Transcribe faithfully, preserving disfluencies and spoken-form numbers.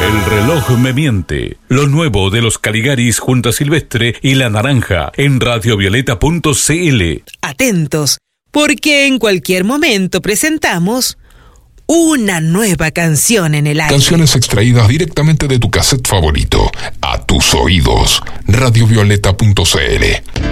El reloj me miente. Lo nuevo de los Caligaris junto a Silvestre y La Naranja en radiovioleta punto c l. Atentos, porque en cualquier momento presentamos una nueva canción en el aire. Canciones extraídas directamente de tu cassette favorito, a tus oídos. radiovioleta punto c l.